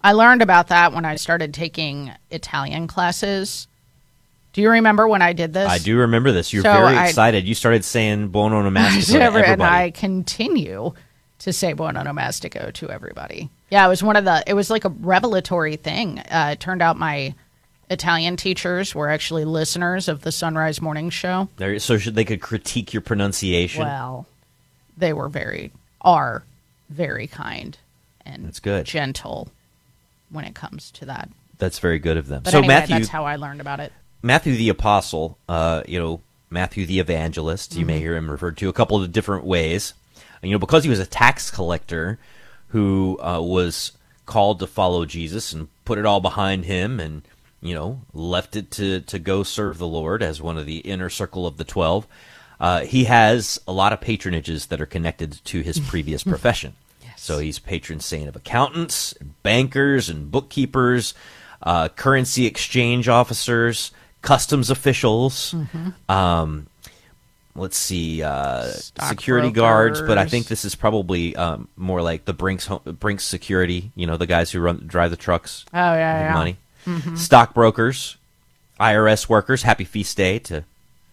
I learned about that when I started taking Italian classes. Do you remember when I did this? I do remember this. You're very excited. You started saying buon onomastico to everybody. And I continue to say buon onomastico to everybody. Yeah, it was like a revelatory thing. It turned out my Italian teachers were actually listeners of the Sunrise Morning Show. So they could critique your pronunciation? Well, they are very kind and that's good. Gentle when it comes to that. That's very good of them. But so anyway, Matthew, that's how I learned about it. Matthew the Apostle, Matthew the Evangelist, you may hear him referred to a couple of different ways. Because he was a tax collector who was called to follow Jesus and put it all behind him and, left it to go serve the Lord as one of the inner circle of the 12. He has a lot of patronages that are connected to his previous profession. Yes. So he's patron saint of accountants, bankers, and bookkeepers, currency exchange officers, customs officials, let's see, security guards, but I think this is probably more like the Brinks Security, the guys who drive the trucks. Oh, yeah. Money. Mm-hmm. Stockbrokers, IRS workers, happy feast day to,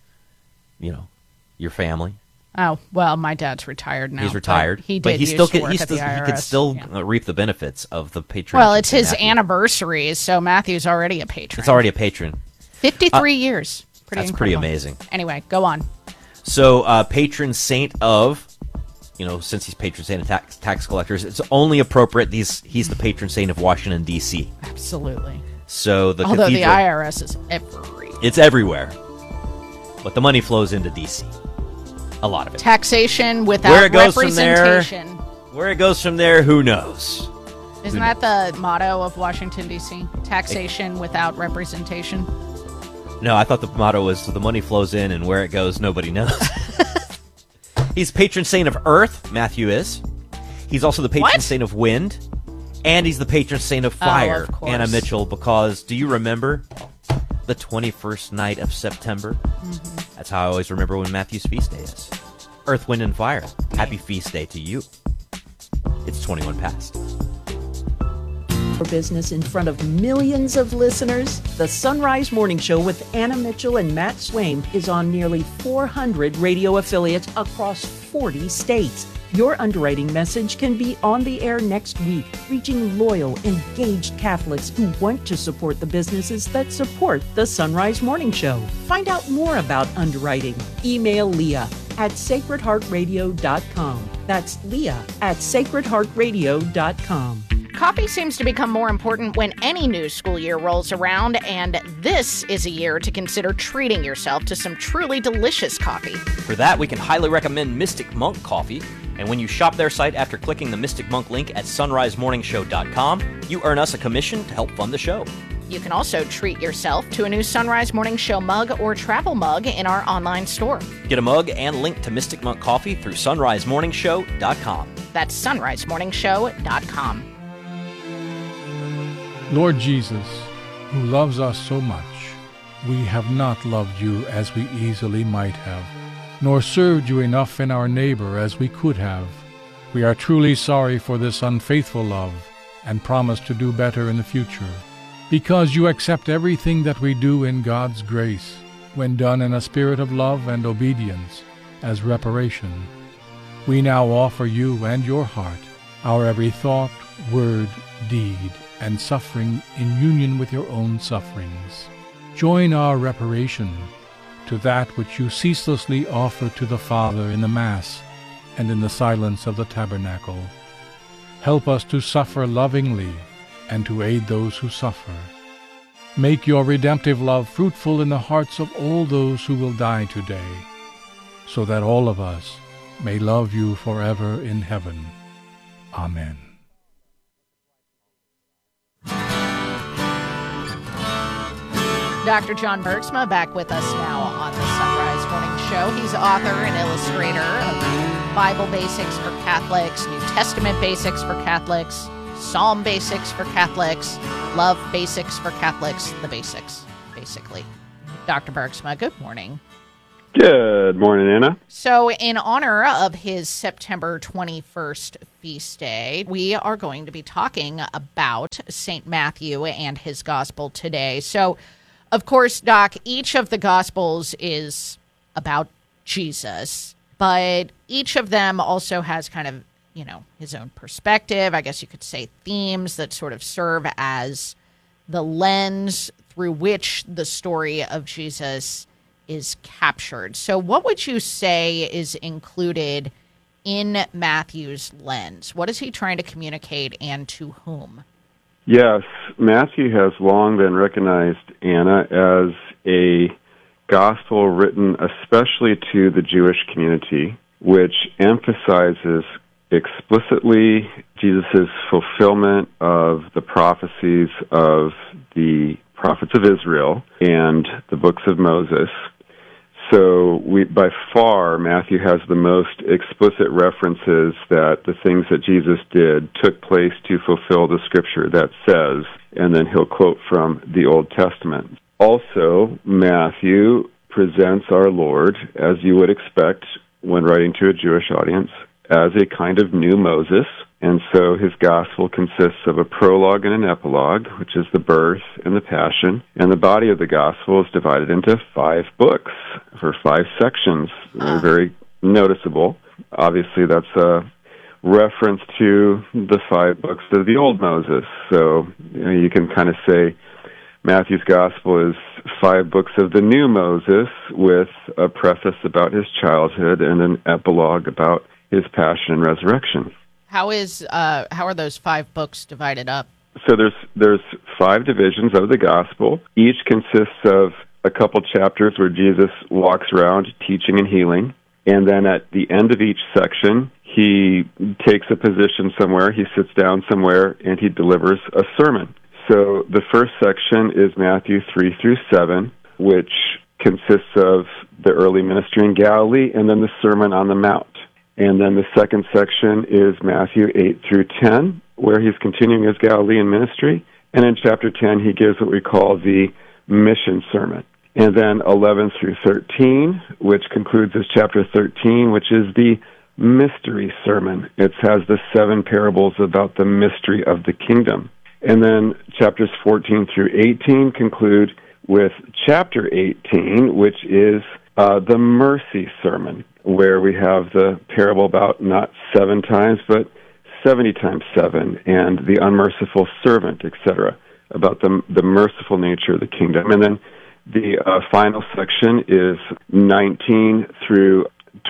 your family. Oh, well, my dad's retired now. He's retired. He can still reap the benefits of the patronage. Well, it's his anniversary, so Matthew's already a patron. It's already a patron. 53 years. That's pretty amazing. Anyway, go on. So, patron saint of, since he's patron saint of tax collectors, it's only appropriate he's the patron saint of Washington, D.C. Absolutely. So Although the IRS is everywhere. It's everywhere. But the money flows into D.C. A lot of it. Taxation without representation. Where it goes from there, who knows? Isn't that the motto of Washington, D.C.? Taxation without representation? No, I thought the motto was the money flows in and where it goes, nobody knows. He's patron saint of earth, Matthew is. He's also the patron saint of wind. And he's the patron saint of fire, Anna Mitchell, because do you remember the 21st night of September? Mm-hmm. That's how I always remember when Matthew's feast day is. Earth, wind, and fire. Happy feast day to you. It's 21 past. For business in front of millions of listeners, the Sunrise Morning Show with Anna Mitchell and Matt Swain is on nearly 400 radio affiliates across 40 states. Your underwriting message can be on the air next week, reaching loyal, engaged Catholics who want to support the businesses that support the Sunrise Morning Show. Find out more about underwriting. Email Leah at sacredheartradio.com. That's Leah at sacredheartradio.com. Coffee seems to become more important when any new school year rolls around, and this is a year to consider treating yourself to some truly delicious coffee. For that, we can highly recommend Mystic Monk Coffee, and when you shop their site after clicking the Mystic Monk link at sunrisemorningshow.com, you earn us a commission to help fund the show. You can also treat yourself to a new Sunrise Morning Show mug or travel mug in our online store. Get a mug and link to Mystic Monk Coffee through sunrisemorningshow.com. That's sunrisemorningshow.com. Lord Jesus, who loves us so much, we have not loved you as we easily might have, nor served you enough in our neighbor as we could have. We are truly sorry for this unfaithful love and promise to do better in the future, because you accept everything that we do in God's grace, when done in a spirit of love and obedience, as reparation. We now offer you and your heart our every thought, word, deed, and suffering in union with your own sufferings. Join our reparation to that which you ceaselessly offer to the Father in the Mass and in the silence of the tabernacle. Help us to suffer lovingly and to aid those who suffer. Make your redemptive love fruitful in the hearts of all those who will die today, so that all of us may love you forever in heaven. Amen. Dr. John Bergsma back with us now on the Sunrise Morning Show. He's author and illustrator of Bible Basics for Catholics, New Testament Basics for Catholics, Psalm Basics for Catholics, Love Basics for Catholics, the basics, basically. Dr. Bergsma, good morning. Good morning, Anna. So, in honor of his September 21st feast day, we are going to be talking about St. Matthew and his gospel today. So, of course, Doc, each of the gospels is about Jesus, but each of them also has kind of, his own perspective. I guess you could say themes that sort of serve as the lens through which the story of Jesus is captured. So what would you say is included in Matthew's lens? What is he trying to communicate and to whom? Yes, Matthew has long been recognized, Anna, as a gospel written especially to the Jewish community, which emphasizes explicitly Jesus' fulfillment of the prophecies of the prophets of Israel and the books of Moses. So by far, Matthew has the most explicit references that the things that Jesus did took place to fulfill the scripture that says, and then he'll quote from the Old Testament. Also, Matthew presents our Lord, as you would expect when writing to a Jewish audience, as a kind of new Moses. And so his gospel consists of a prologue and an epilogue, which is the birth and the passion. And the body of the gospel is divided into 5 books for 5 sections. They're very noticeable. Obviously, that's a reference to the 5 books of the Old Moses. So you can kind of say Matthew's gospel is 5 books of the new Moses with a preface about his childhood and an epilogue about his passion and resurrection. How are those 5 books divided up? So there's 5 divisions of the gospel. Each consists of a couple chapters where Jesus walks around teaching and healing. And then at the end of each section, he takes a position somewhere, he sits down somewhere, and he delivers a sermon. So the first section is Matthew 3 through 7, which consists of the early ministry in Galilee and then the Sermon on the Mount. And then the second section is Matthew 8 through 10, where he's continuing his Galilean ministry. And in chapter 10, he gives what we call the mission sermon. And then 11 through 13, which concludes as chapter 13, which is the mystery sermon. It has the 7 parables about the mystery of the kingdom. And then chapters 14 through 18 conclude with chapter 18, which is the mercy sermon, where we have the parable about not 7 times, but 70 times 7, and the unmerciful servant, etc., about the merciful nature of the kingdom. And then the final section is 19 through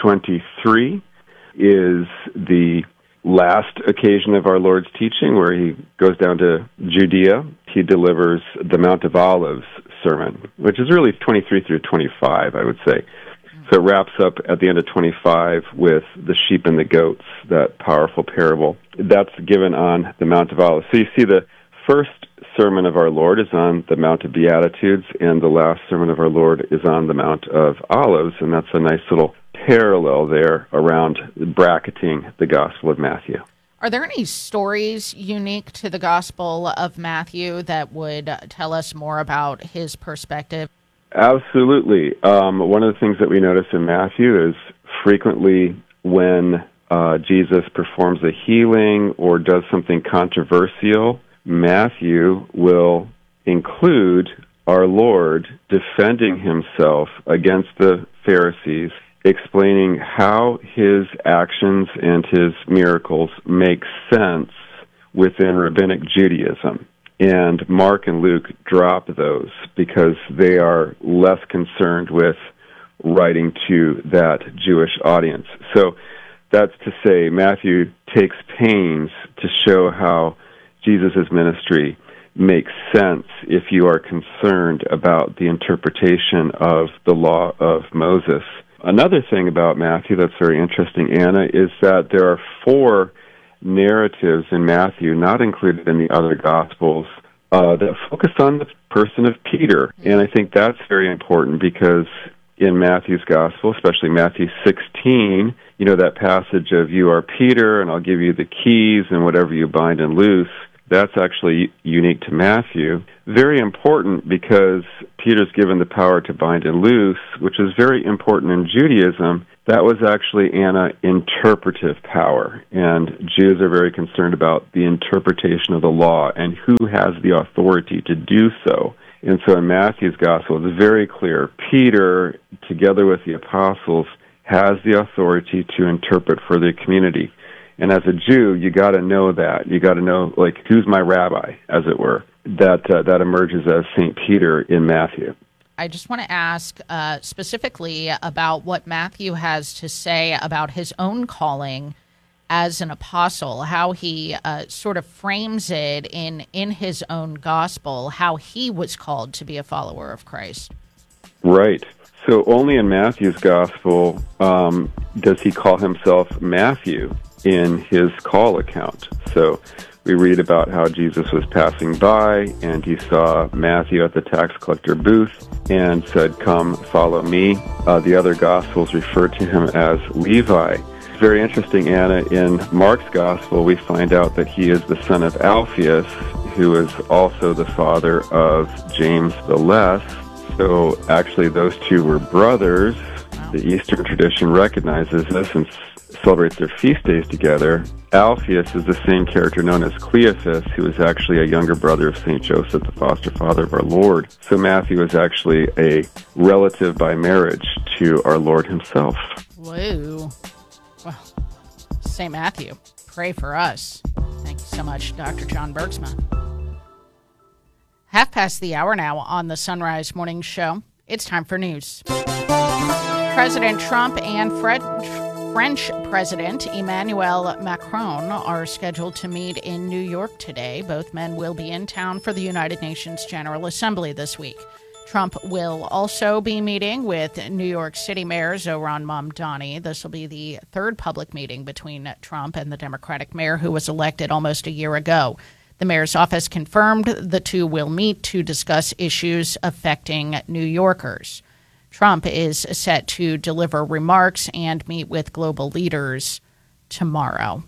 23, is the last occasion of our Lord's teaching, where he goes down to Judea. He delivers the Mount of Olives sermon, which is really 23 through 25, I would say. So it wraps up at the end of 25 with the sheep and the goats, that powerful parable. That's given on the Mount of Olives. So you see the first sermon of our Lord is on the Mount of Beatitudes, and the last sermon of our Lord is on the Mount of Olives, and that's a nice little parallel there around bracketing the Gospel of Matthew. Are there any stories unique to the Gospel of Matthew that would tell us more about his perspective? Absolutely. One of the things that we notice in Matthew is frequently when Jesus performs a healing or does something controversial, Matthew will include our Lord defending himself against the Pharisees, explaining how his actions and his miracles make sense within Rabbinic Judaism. And Mark and Luke drop those because they are less concerned with writing to that Jewish audience. So that's to say, Matthew takes pains to show how Jesus' ministry makes sense if you are concerned about the interpretation of the law of Moses. Another thing about Matthew that's very interesting, Anna, is that there are 4 narratives in Matthew, not included in the other Gospels, that focus on the person of Peter. And I think that's very important because in Matthew's Gospel, especially Matthew 16, that passage of you are Peter and I'll give you the keys and whatever you bind and loose, That's actually unique to Matthew. Very important because Peter's given the power to bind and loose, which is very important in Judaism. That was actually, Anna, interpretive power. And Jews are very concerned about the interpretation of the law and who has the authority to do so. And so in Matthew's gospel, it's very clear. Peter, together with the apostles, has the authority to interpret for the community. And as a Jew, you got to know that. You got to know, like, who's my rabbi, as it were. That emerges as St. Peter in Matthew. I just want to ask specifically about what Matthew has to say about his own calling as an apostle, how he sort of frames it in his own gospel, how he was called to be a follower of Christ. Right. So only in Matthew's gospel does he call himself Matthew in his call account. So we read about how Jesus was passing by and he saw Matthew at the tax collector booth and said, "Come, follow me." The other gospels refer to him as Levi. It's very interesting, Anna. In Mark's gospel, we find out that he is the son of Alphaeus, who is also the father of James the Less. So actually those two were brothers. The Eastern tradition recognizes this and celebrates their feast days together. Alphaeus is the same character known as Cleophas, who is actually a younger brother of St. Joseph, the foster father of our Lord. So Matthew is actually a relative by marriage to our Lord himself. Whoa. Well, St. Matthew, pray for us. Thank you so much, Dr. John Bergsma. 1:30 now on the Sunrise Morning Show. It's time for news. President Trump and French President Emmanuel Macron are scheduled to meet in New York today. Both men will be in town for the United Nations General Assembly this week. Trump will also be meeting with New York City Mayor Zohran Mamdani. This will be the third public meeting between Trump and the Democratic mayor who was elected almost a year ago. The mayor's office confirmed the two will meet to discuss issues affecting New Yorkers. Trump is set to deliver remarks and meet with global leaders tomorrow.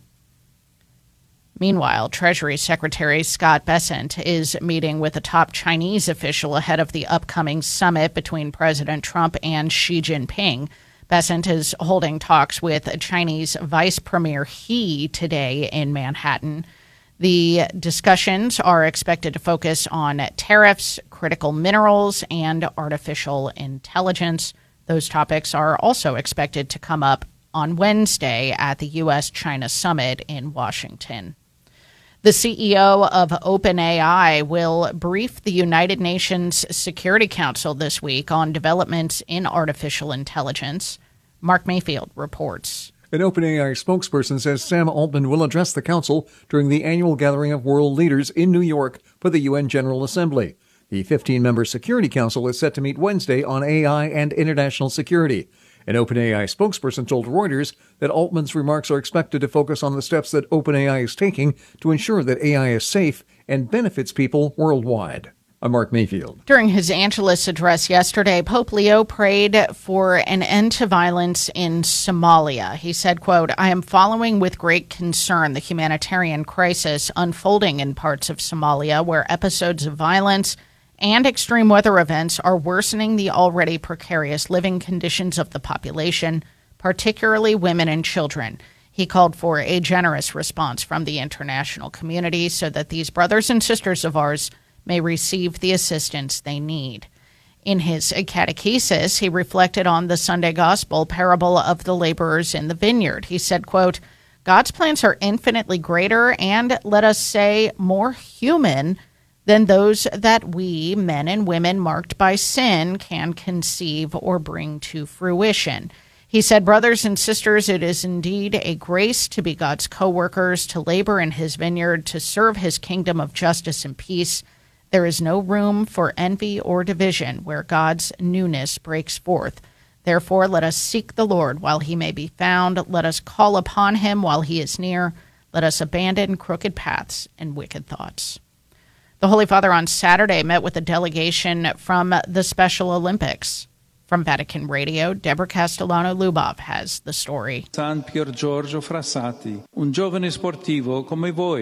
Meanwhile, Treasury Secretary Scott Bessent is meeting with a top Chinese official ahead of the upcoming summit between President Trump and Xi Jinping. Bessent is holding talks with Chinese Vice Premier He today in Manhattan. The discussions are expected to focus on tariffs, critical minerals, and artificial intelligence. Those topics are also expected to come up on Wednesday at the U.S.-China Summit in Washington. The CEO of OpenAI will brief the United Nations Security Council this week on developments in artificial intelligence. Mark Mayfield reports. An OpenAI spokesperson says Sam Altman will address the council during the annual gathering of world leaders in New York for the UN General Assembly. The 15-member Security Council is set to meet Wednesday on AI and international security. An OpenAI spokesperson told Reuters that Altman's remarks are expected to focus on the steps that OpenAI is taking to ensure that AI is safe and benefits people worldwide. I'm Mark Mayfield. During his Angelus address yesterday, Pope Leo prayed for an end to violence in Somalia. He said, quote, "I am following with great concern the humanitarian crisis unfolding in parts of Somalia where episodes of violence and extreme weather events are worsening the already precarious living conditions of the population, particularly women and children." He called for a generous response from the international community so that these brothers and sisters of ours may receive the assistance they need. In his catechesis, he reflected on the Sunday Gospel parable of the laborers in the vineyard. He said, quote, "God's plans are infinitely greater and, let us say, more human than those that we, men and women marked by sin, can conceive or bring to fruition." He said, "Brothers and sisters, it is indeed a grace to be God's co-workers, to labor in his vineyard, to serve his kingdom of justice and peace. There is no room for envy or division where God's newness breaks forth. Therefore, let us seek the Lord while he may be found. Let us call upon him while he is near. Let us abandon crooked paths and wicked thoughts." The Holy Father on Saturday met with a delegation from the Special Olympics. From Vatican Radio, Deborah Castellano-Lubov has the story. San Pier Giorgio Frassati, un giovane sportivo come voi,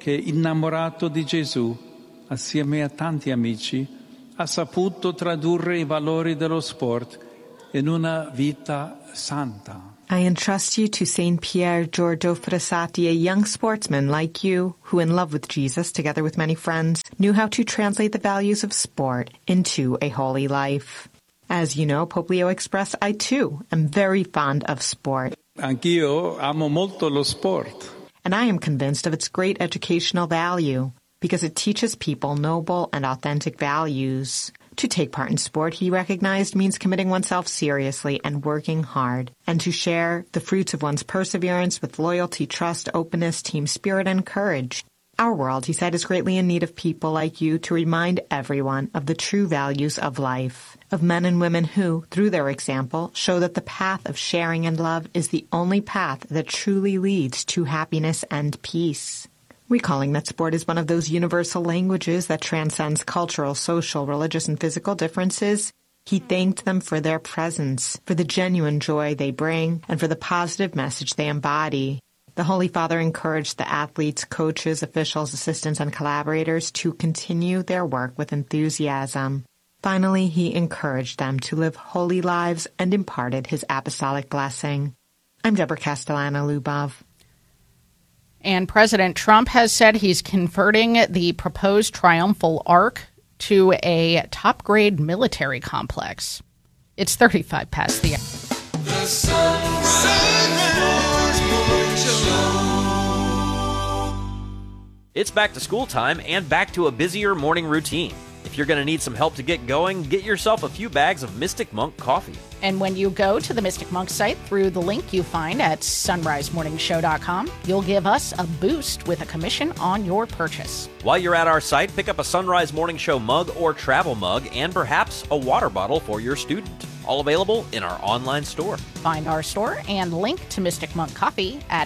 che, innamorato di Gesù, assieme a tanti amici, ha saputo tradurre i valori dello sport in una vita santa. I entrust you to Saint Pierre Giorgio Frassati, a young sportsman like you, who in love with Jesus, together with many friends, knew how to translate the values of sport into a holy life. As you know, Pope Leo expressed, I too am very fond of sport. Anch'io amo molto lo sport. And I am convinced of its great educational value, because it teaches people noble and authentic values. To take part in sport, he recognized, means committing oneself seriously and working hard, and to share the fruits of one's perseverance with loyalty, trust, openness, team spirit, and courage. Our world, he said, is greatly in need of people like you to remind everyone of the true values of life, of men and women who, through their example, show that the path of sharing and love is the only path that truly leads to happiness and peace. Recalling that sport is one of those universal languages that transcends cultural, social, religious, and physical differences, he thanked them for their presence, for the genuine joy they bring, and for the positive message they embody. The Holy Father encouraged the athletes, coaches, officials, assistants, and collaborators to continue their work with enthusiasm. Finally, he encouraged them to live holy lives and imparted his apostolic blessing. I'm Deborah Castellano-Lubov. And President Trump has said he's converting the proposed Triumphal Arch to a top-grade military complex. It's 35 past the hour. The Sunrise Morning Show. It's back to school time and back to a busier morning routine. If you're going to need some help to get going, get yourself a few bags of Mystic Monk coffee. And when you go to the Mystic Monk site through the link you find at sunrisemorningshow.com, you'll give us a boost with a commission on your purchase. While you're at our site, pick up a Sunrise Morning Show mug or travel mug and perhaps a water bottle for your student. All available in our online store. Find our store and link to Mystic Monk Coffee at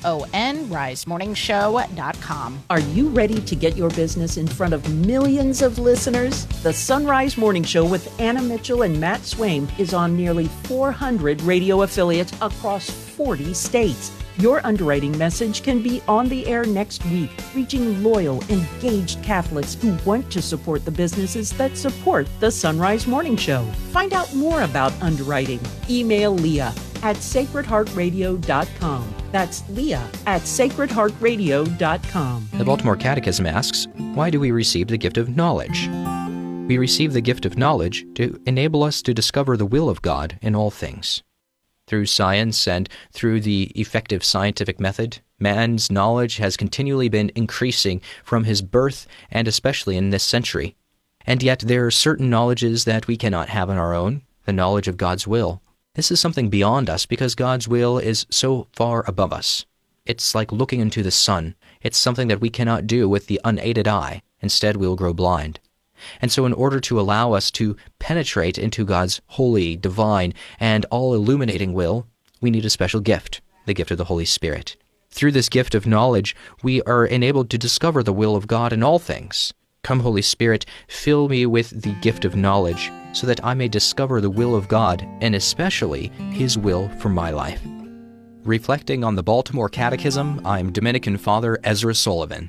sonrisemorningshow.com. Are you ready to get your business in front of millions of listeners? The Sunrise Morning Show with Anna Mitchell and Matt Swaim is on nearly 400 radio affiliates across 40 states. Your underwriting message can be on the air next week, reaching loyal, engaged Catholics who want to support the businesses that support the Sunrise Morning Show. Find out more about underwriting. Email Leah at sacredheartradio.com. That's Leah at sacredheartradio.com. The Baltimore Catechism asks, why do we receive the gift of knowledge? We receive the gift of knowledge to enable us to discover the will of God in all things. Through science and through the effective scientific method, man's knowledge has continually been increasing from his birth and especially in this century. And yet there are certain knowledges that we cannot have on our own, the knowledge of God's will. This is something beyond us because God's will is so far above us. It's like looking into the sun. It's something that we cannot do with the unaided eye. Instead, we'll grow blind. And so in order to allow us to penetrate into God's holy, divine, and all-illuminating will, we need a special gift, the gift of the Holy Spirit. Through this gift of knowledge, we are enabled to discover the will of God in all things. Come, Holy Spirit, fill me with the gift of knowledge, so that I may discover the will of God, and especially His will for my life. Reflecting on the Baltimore Catechism, I'm Dominican Father Ezra Sullivan.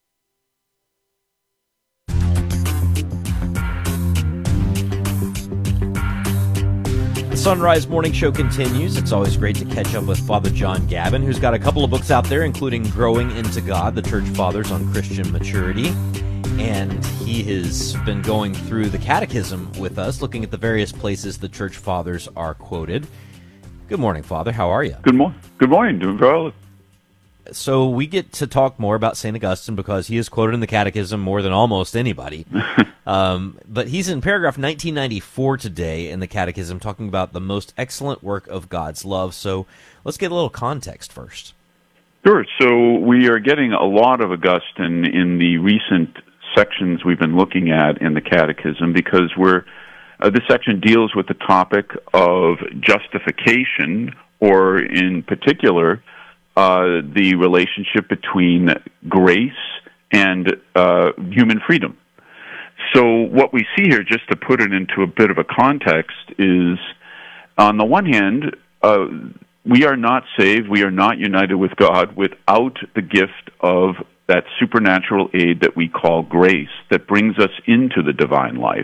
Sunrise Morning Show continues. It's always great to catch up with Father John Gavin, who's got a couple of books out there, including Growing into God, the Church Fathers on Christian Maturity. And he has been going through the Catechism with us, looking at the various places the Church Fathers are quoted. Good morning, Father. How are you? Good morning. Doing well. So we get to talk more about St. Augustine because he is quoted in the Catechism more than almost anybody. But he's in paragraph 1994 today in the Catechism talking about the most excellent work of God's love. So let's get a little context first. Sure. So we are getting a lot of Augustine in the recent sections we've been looking at in the Catechism because this section deals with the topic of justification, or in particular, the relationship between grace and human freedom. So what we see here, just to put it into a bit of a context, is on the one hand, we are not saved, we are not united with God without the gift of that supernatural aid that we call grace that brings us into the divine life.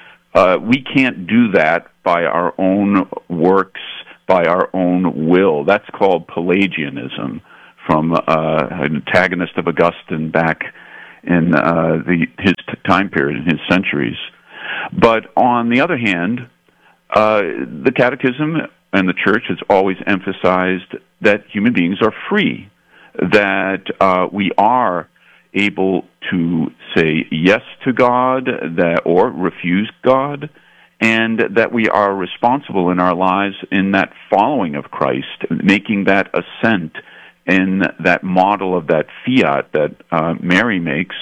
We can't do that by our own works, by our own will. That's called Pelagianism, from an antagonist of Augustine back in his time period, in his centuries. But on the other hand, the Catechism and the Church has always emphasized that human beings are free, that we are able to say yes to God or refuse God, and that we are responsible in our lives in that following of Christ, making that ascent in that model of that fiat that Mary makes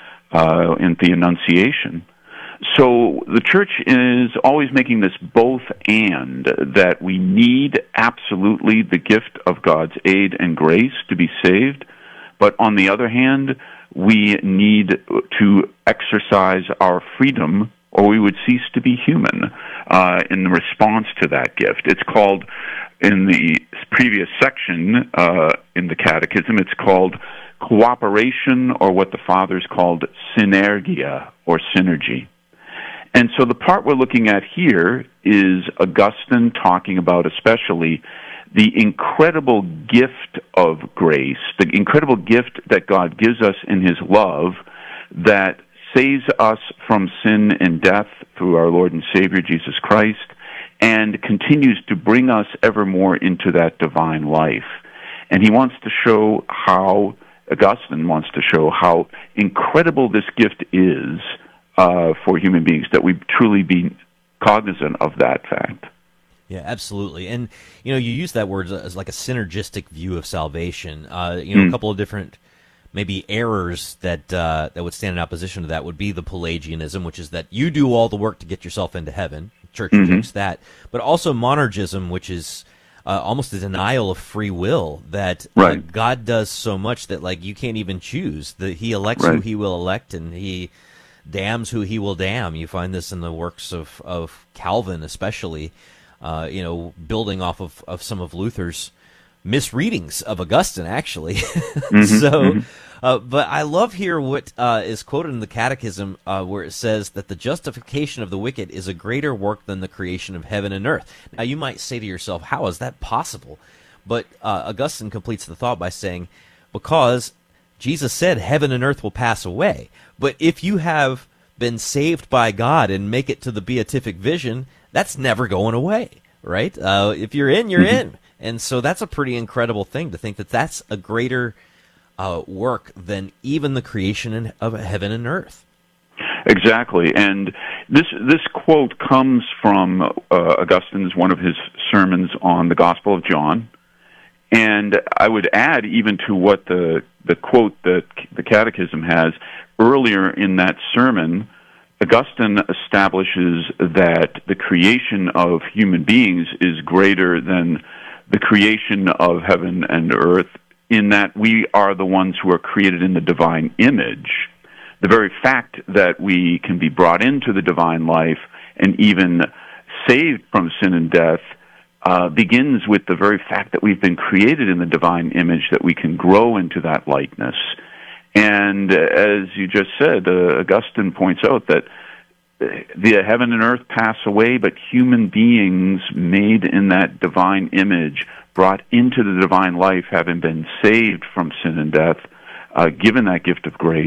in the Annunciation. So the Church is always making this both and, that we need absolutely the gift of God's aid and grace to be saved, but on the other hand, we need to exercise our freedom, or we would cease to be human in response to that gift. It's called, in the previous section in the Catechism, it's called cooperation, or what the Fathers called synergia, or synergy. And so the part we're looking at here is Augustine talking about especially the incredible gift of grace, the incredible gift that God gives us in His love that saves us from sin and death through our Lord and Savior Jesus Christ, and continues to bring us evermore into that divine life. And he wants to show how, Augustine wants to show how incredible this gift is for human beings, that we truly be cognizant of that fact. Yeah, absolutely. And, you use that word as like a synergistic view of salvation. A couple of different maybe errors that would stand in opposition to that would be the Pelagianism, which is that you do all the work to get yourself into heaven. The Church rejects that. But also monergism, which is almost a denial of free will, that God does so much that like you can't even choose. He elects who He will elect, and He damns who He will damn. You find this in the works of Calvin, especially. Building off of some of Luther's misreadings of Augustine, actually. But I love here what is quoted in the Catechism, where it says that the justification of the wicked is a greater work than the creation of heaven and earth. Now, you might say to yourself, how is that possible? But Augustine completes the thought by saying, because Jesus said heaven and earth will pass away. But if you have been saved by God and make it to the beatific vision, that's never going away, right? If you're in, you're in. And so that's a pretty incredible thing to think that that's a greater work than even the creation of heaven and earth. Exactly. And this quote comes from Augustine's, one of his sermons on the Gospel of John. And I would add even to what the quote that the Catechism has, earlier in that sermon, Augustine establishes that the creation of human beings is greater than the creation of heaven and earth, in that we are the ones who are created in the divine image. The very fact that we can be brought into the divine life and even saved from sin and death begins with the very fact that we've been created in the divine image, that we can grow into that likeness. And as you just said, Augustine points out that the heaven and earth pass away, but human beings made in that divine image, brought into the divine life, having been saved from sin and death, given that gift of grace,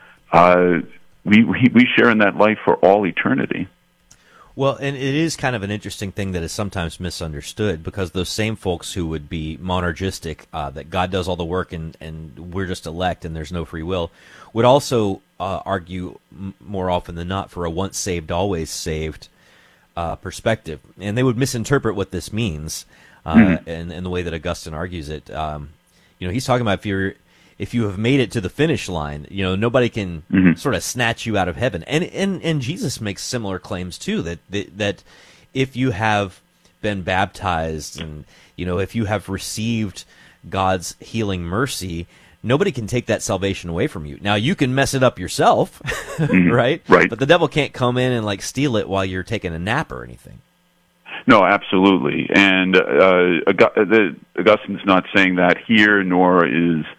we share in that life for all eternity. Well, and it is kind of an interesting thing that is sometimes misunderstood, because those same folks who would be monergistic, that God does all the work and we're just elect and there's no free will, would also argue more often than not for a once saved, always saved perspective. And they would misinterpret what this means in the way that Augustine argues it. He's talking about if you have made it to the finish line, nobody can sort of snatch you out of heaven. And Jesus makes similar claims too, that if you have been baptized and, if you have received God's healing mercy, nobody can take that salvation away from you. Now, you can mess it up yourself, right? Right. But the devil can't come in and steal it while you're taking a nap or anything. No, absolutely. And Augustine's not saying that here, nor is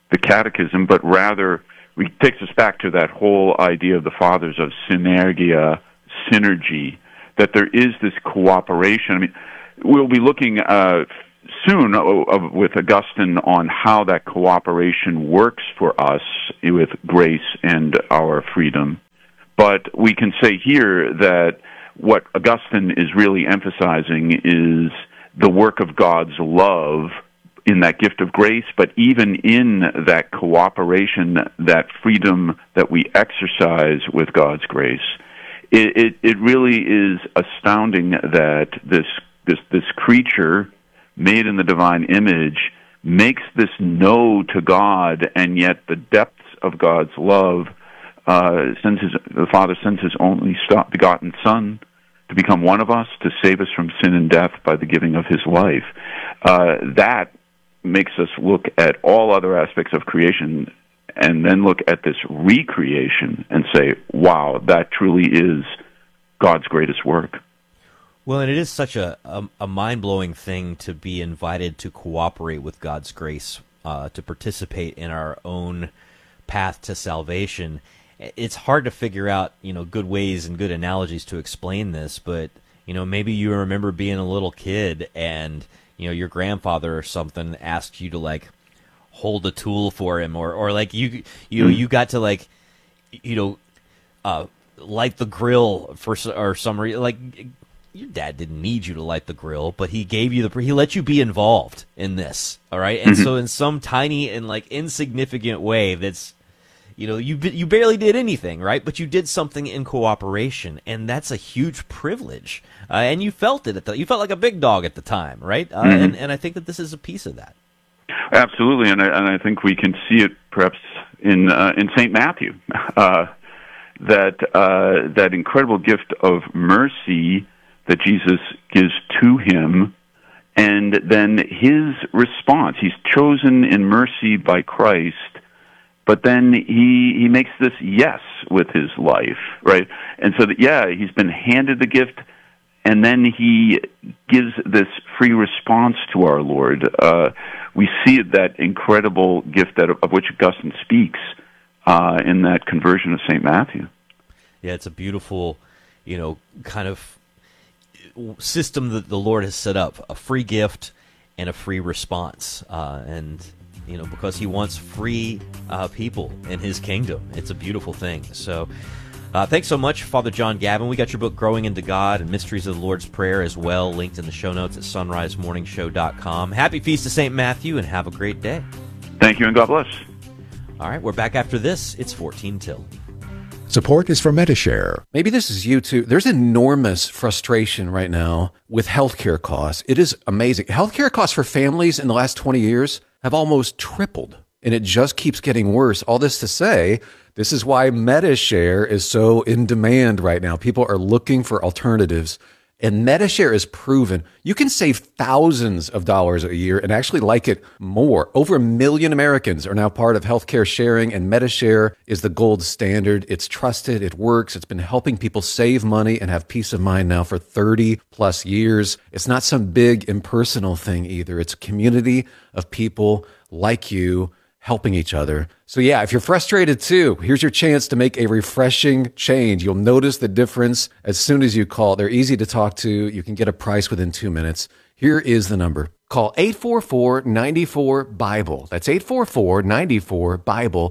the Catechism, but rather takes us back to that whole idea of the Fathers of synergy, that there is this cooperation. I mean, we'll be looking soon with Augustine on how that cooperation works for us with grace and our freedom. But we can say here that what Augustine is really emphasizing is the work of God's love in that gift of grace, but even in that cooperation, that freedom that we exercise with God's grace. It really is astounding that this creature made in the divine image makes this no to God, and yet the depths of God's love, the Father sends His only begotten Son to become one of us, to save us from sin and death by the giving of His life. That makes us look at all other aspects of creation and then look at this recreation and say, wow, that truly is God's greatest work. Well, and it is such a mind-blowing thing to be invited to cooperate with God's grace, to participate in our own path to salvation. It's hard to figure out, good ways and good analogies to explain this, but, maybe you remember being a little kid and, your grandfather or something asked you to, hold a tool for him, or you got to, light the grill or some reason, your dad didn't need you to light the grill, but he gave you he let you be involved in this, all right? And so in some tiny and insignificant way that's, you barely did anything, right? But you did something in cooperation, and that's a huge privilege. And you felt it you felt like a big dog at the time, right? And I think that this is a piece of that. Absolutely, and I think we can see it perhaps in St. Matthew, that incredible gift of mercy that Jesus gives to him, and then his response. He's chosen in mercy by Christ, but then he makes this yes with his life, right? And so he's been handed the gift, and then he gives this free response to our Lord. We see that incredible gift of which Augustine speaks in that conversion of St. Matthew. Yeah, it's a beautiful, kind of system that the Lord has set up, a free gift and a free response. And, because he wants free people in his kingdom. It's a beautiful thing. So thanks so much, Father John Gavin. We got your book, Growing into God and Mysteries of the Lord's Prayer, as well, linked in the show notes at sunrisemorningshow.com. Happy Feast of St. Matthew, and have a great day. Thank you, and God bless. All right, we're back after this. It's 14 till. Support is for Medi-Share. Maybe this is you too. There's enormous frustration right now with healthcare costs. It is amazing. Healthcare costs for families in the last 20 years have almost tripled, and it just keeps getting worse. All this to say, this is why Medi-Share is so in demand right now. People are looking for alternatives, and Medi-Share is proven. You can save thousands of dollars a year and actually like it more. Over 1 million Americans are now part of healthcare sharing, and Medi-Share is the gold standard. It's trusted. It works. It's been helping people save money and have peace of mind now for 30 plus years. It's not some big impersonal thing either. It's a community of people like you helping each other. So if you're frustrated too, here's your chance to make a refreshing change. You'll notice the difference as soon as you call. They're easy to talk to. You can get a price within 2 minutes. Here is the number. Call 844-94-BIBLE. That's 844-94-BIBLE.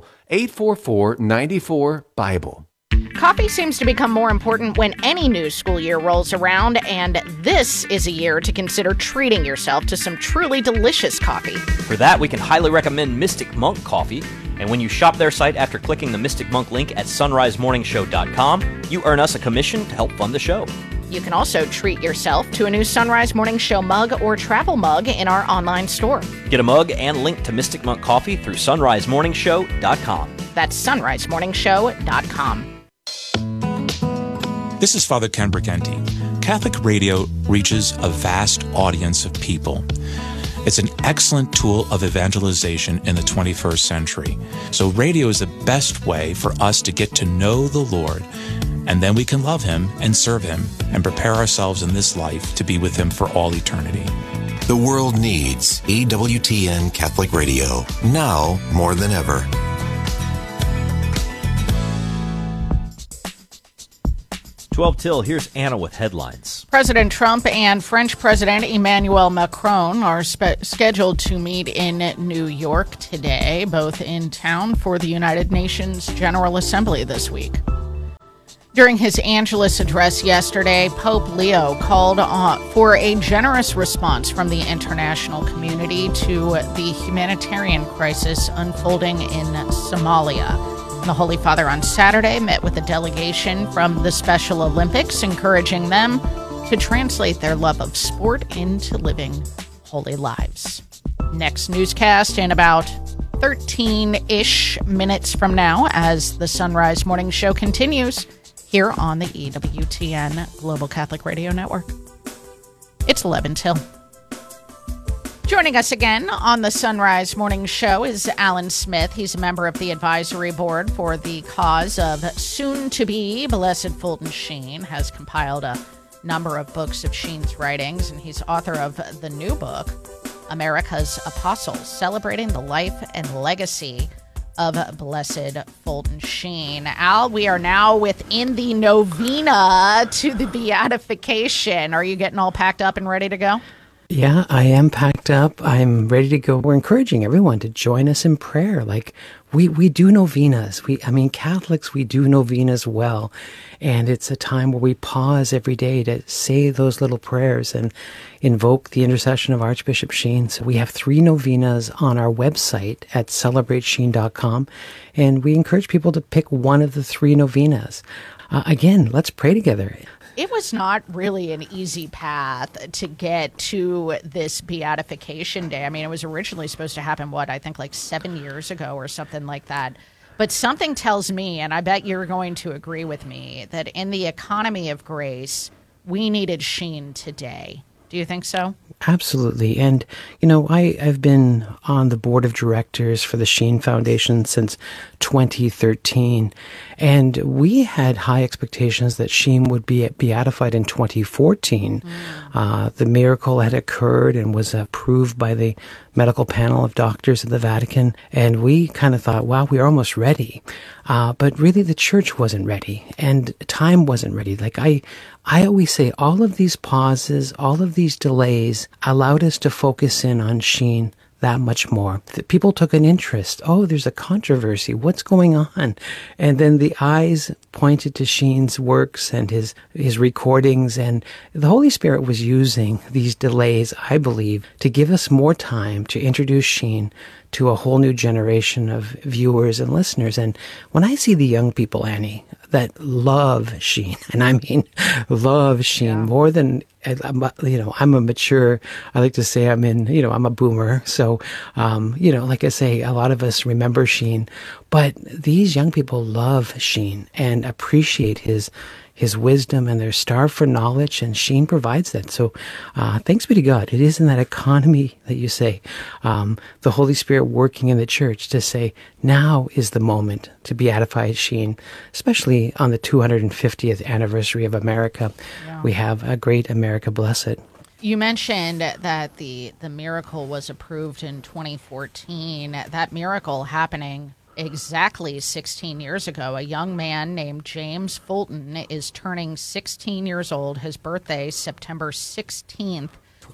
844-94-BIBLE. Coffee seems to become more important when any new school year rolls around, and this is a year to consider treating yourself to some truly delicious coffee. For that, we can highly recommend Mystic Monk Coffee. And when you shop their site after clicking the Mystic Monk link at sunrisemorningshow.com, you earn us a commission to help fund the show. You can also treat yourself to a new Sunrise Morning Show mug or travel mug in our online store. Get a mug and link to Mystic Monk Coffee through sunrisemorningshow.com. That's sunrisemorningshow.com. This is Father Ken Briganti. Catholic radio reaches a vast audience of people. It's an excellent tool of evangelization in the 21st century. So radio is the best way for us to get to know the Lord, and then we can love Him and serve Him and prepare ourselves in this life to be with Him for all eternity. The world needs EWTN Catholic Radio, now more than ever. Till, here's Anna with headlines. President Trump and French President Emmanuel Macron are scheduled to meet in New York today, both in town for the United Nations General Assembly this week. During his Angelus address yesterday, Pope Leo called for a generous response from the international community to the humanitarian crisis unfolding in Somalia. The Holy Father on Saturday met with a delegation from the Special Olympics, encouraging them to translate their love of sport into living holy lives. Next newscast in about 13-ish minutes from now as the Sunrise Morning Show continues here on the EWTN Global Catholic Radio Network. It's 11 till. Joining us again on the Sunrise Morning Show is Alan Smith. He's a member of the advisory board for the cause of soon-to-be Blessed Fulton Sheen, has compiled a number of books of Sheen's writings, and he's author of the new book, America's Apostles, celebrating the life and legacy of Blessed Fulton Sheen. Al, we are now within the novena to the beatification. Are you getting all packed up and ready to go? Yeah, I am packed up. I'm ready to go. We're encouraging everyone to join us in prayer. Like we do novenas. Catholics, we do novenas well. And it's a time where we pause every day to say those little prayers and invoke the intercession of Archbishop Sheen. So we have 3 novenas on our website at celebratesheen.com. And we encourage people to pick one of the 3 novenas. Again, let's pray together. It was not really an easy path to get to this beatification day. I mean, it was originally supposed to happen, I think like 7 years ago or something like that. But something tells me, and I bet you're going to agree with me, that in the economy of grace, we needed Sheen today. Do you think so? Absolutely. And, I've been on the board of directors for the Sheen Foundation since 2013. And we had high expectations that Sheen would be beatified in 2014. The miracle had occurred and was approved by the medical panel of doctors at the Vatican. And we kind of thought, wow, we're almost ready. But really the church wasn't ready and time wasn't ready. Like I always say, all of these pauses, all of these delays allowed us to focus in on Sheen that much more. People took an interest. Oh, there's a controversy. What's going on? And then the eyes pointed to Sheen's works and his recordings. And the Holy Spirit was using these delays, I believe, to give us more time to introduce Sheen to a whole new generation of viewers and listeners. And when I see the young people, Annie, that love Sheen, and I mean love Sheen more than, I'm a mature, I like to say I'm a boomer. So, like I say, a lot of us remember Sheen, but these young people love Sheen and appreciate his wisdom, and they're starved for knowledge, and Sheen provides that. So thanks be to God. It is in that economy that you say, the Holy Spirit working in the church to say, now is the moment to beatify Sheen, especially on the 250th anniversary of America. Yeah. We have a great America Blessed. You mentioned that the miracle was approved in 2014. That miracle happening exactly 16 years ago. A young man named James Fulton is turning 16 years old. His birthday, September 16th,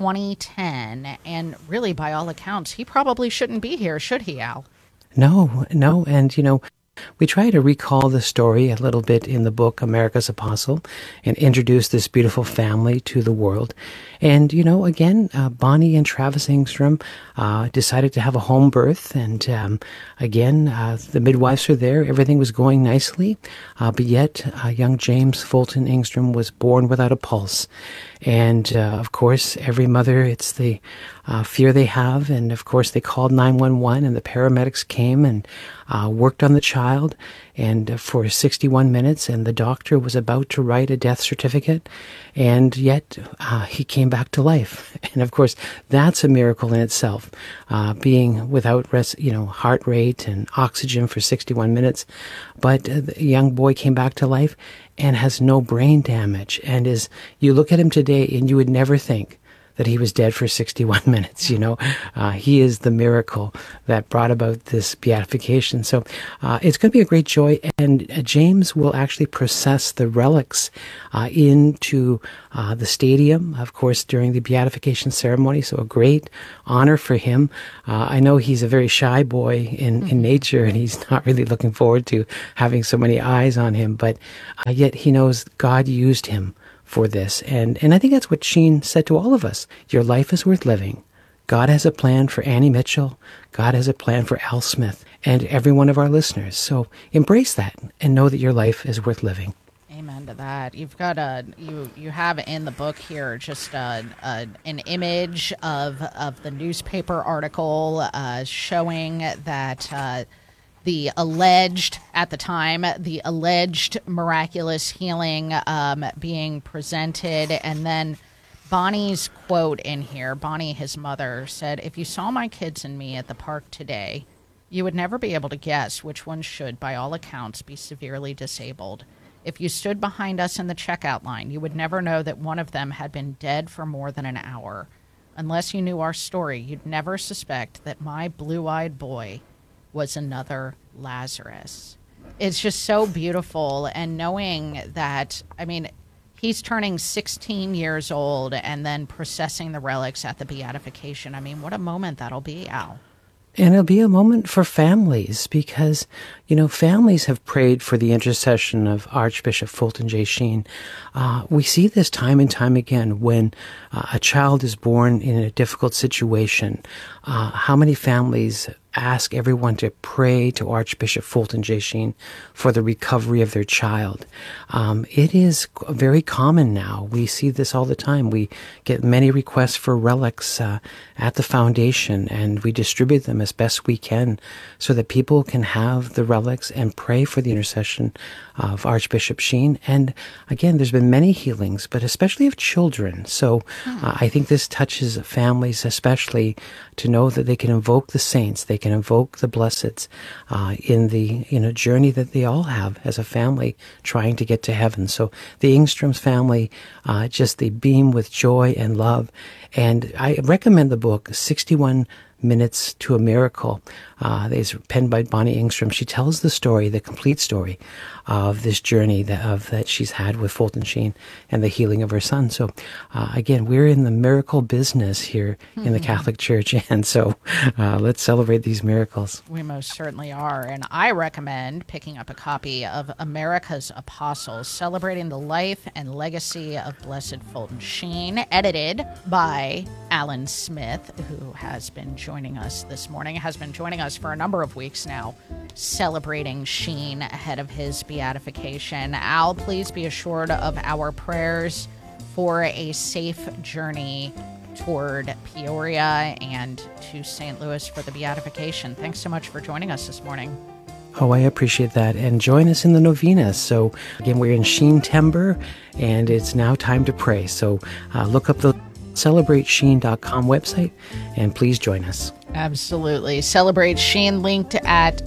2010. And really, by all accounts, he probably shouldn't be here, should he, Al? No. And, we try to recall the story a little bit in the book, America's Apostle, and introduce this beautiful family to the world. And, again, Bonnie and Travis Engstrom decided to have a home birth. And, again, the midwives were there. Everything was going nicely. But yet, young James Fulton Engstrom was born without a pulse. And, of course, every mother, it's the fear they have. And, of course, they called 911, and the paramedics came and worked on the child and for 61 minutes, and the doctor was about to write a death certificate, and yet he came back to life. And, of course, that's a miracle in itself, being without heart rate and oxygen for 61 minutes. But the young boy came back to life and has no brain damage, and you look at him today and you would never think that he was dead for 61 minutes. He is the miracle that brought about this beatification. So it's going to be a great joy. And James will actually process the relics into the stadium, of course, during the beatification ceremony. So a great honor for him. I know he's a very shy boy in nature, and he's not really looking forward to having so many eyes on him, but yet he knows God used him for this. And I think that's what Sheen said to all of us. Your life is worth living. God has a plan for Annie Mitchell. God has a plan for Al Smith and every one of our listeners. So embrace that and know that your life is worth living. Amen to that. You've got you have in the book here just an image of the newspaper article showing that the alleged miraculous healing being presented, and then Bonnie's quote in here. Bonnie, his mother, said, "If you saw my kids and me at the park today, you would never be able to guess which one should, by all accounts, be severely disabled. If you stood behind us in the checkout line, you would never know that one of them had been dead for more than an hour. Unless you knew our story, you'd never suspect that my blue-eyed boy was another Lazarus." It's just so beautiful. And knowing that, he's turning 16 years old and then processing the relics at the beatification. What a moment that'll be, Al. And it'll be a moment for families because, families have prayed for the intercession of Archbishop Fulton J. Sheen. We see this time and time again when a child is born in a difficult situation. How many families ask everyone to pray to Archbishop Fulton J. Sheen for the recovery of their child. It is very common now. We see this all the time. We get many requests for relics at the foundation, and we distribute them as best we can so that people can have the relics and pray for the intercession of Archbishop Sheen. And again, there's been many healings, but especially of children. So I think this touches families especially to know that they can invoke the saints, they can invoke the blesseds in the journey that they all have as a family trying to get to heaven. So the Engstrom's family, they beam with joy and love. And I recommend the book, 61 Minutes to a Miracle. It's penned by Bonnie Engstrom. She tells the story, the complete story of this journey that she's had with Fulton Sheen and the healing of her son. So again, we're in the miracle business here in the Catholic Church, and so let's celebrate these miracles. We most certainly are, and I recommend picking up a copy of America's Apostles, celebrating the life and legacy of Blessed Fulton Sheen, edited by Alan Smith, who has been joining us this morning, has been joining us for a number of weeks now, celebrating Sheen ahead of his beatification. Al, please be assured of our prayers for a safe journey toward Peoria and to St. Louis for the beatification. Thanks so much for joining us this morning. Oh, I appreciate that. And join us in the novena. So again, we're in Sheen-Tember, and it's now time to pray. So look up the CelebrateSheen.com website, and please join us. Absolutely. Celebrate Sheen, linked at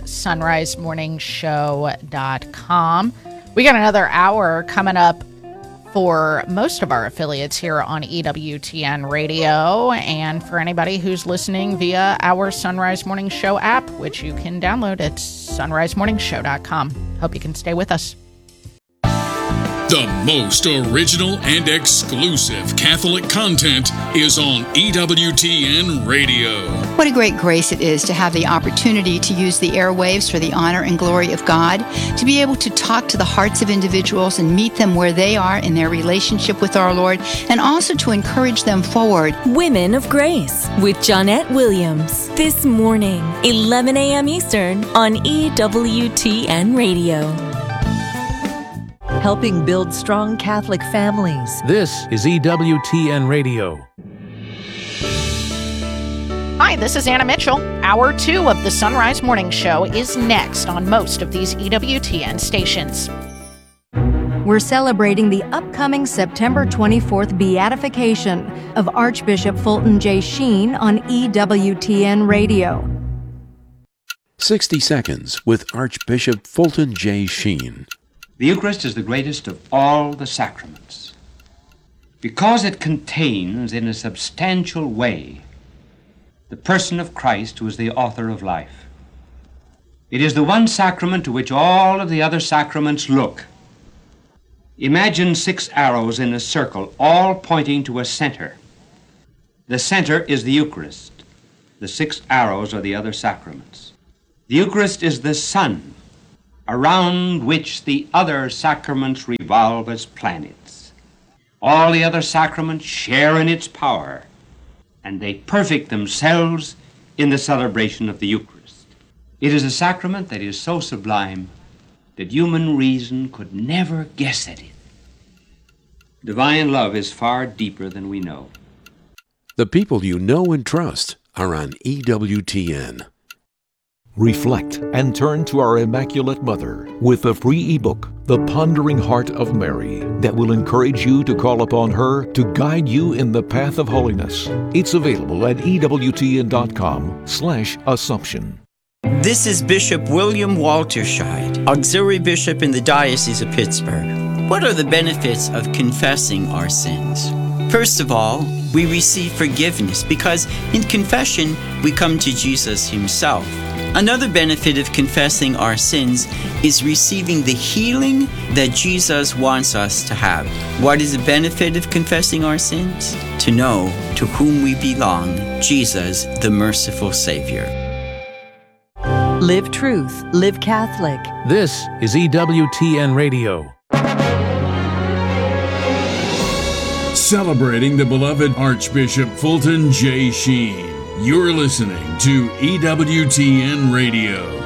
sunrisemorningshow.com. We got another hour coming up for most of our affiliates here on EWTN Radio, and for anybody who's listening via our Sunrise Morning Show app, which you can download at sunrisemorningshow.com. Hope you can stay with us. The most original and exclusive Catholic content is on EWTN Radio. What a great grace it is to have the opportunity to use the airwaves for the honor and glory of God, to be able to talk to the hearts of individuals and meet them where they are in their relationship with our Lord, and also to encourage them forward. Women of Grace with Johnnette Williams. This morning, 11 a.m. Eastern on EWTN Radio. Helping build strong Catholic families. This is EWTN Radio. Hi, this is Anna Mitchell. Hour 2 of the Sunrise Morning Show is next on most of these EWTN stations. We're celebrating the upcoming September 24th beatification of Archbishop Fulton J. Sheen on EWTN Radio. 60 Seconds with Archbishop Fulton J. Sheen. The Eucharist is the greatest of all the sacraments because it contains in a substantial way the person of Christ, who is the author of life. It is the one sacrament to which all of the other sacraments look. Imagine 6 arrows in a circle, all pointing to a center. The center is the Eucharist. The 6 arrows are the other sacraments. The Eucharist is the sun around which the other sacraments revolve as planets. All the other sacraments share in its power, and they perfect themselves in the celebration of the Eucharist. It is a sacrament that is so sublime that human reason could never guess at it. Divine love is far deeper than we know. The people you know and trust are on EWTN. Reflect and turn to our Immaculate Mother with a free ebook, The Pondering Heart of Mary, that will encourage you to call upon her to guide you in the path of holiness. It's available at EWTN.com/Assumption. This is Bishop William Walterscheid, Auxiliary Bishop in the Diocese of Pittsburgh. What are the benefits of confessing our sins? First of all, we receive forgiveness because in confession we come to Jesus himself. Another benefit of confessing our sins is receiving the healing that Jesus wants us to have. What is the benefit of confessing our sins? To know to whom we belong, Jesus, the merciful Savior. Live Truth, Live Catholic. This is EWTN Radio. Celebrating the beloved Archbishop Fulton J. Sheen. You're listening to EWTN Radio.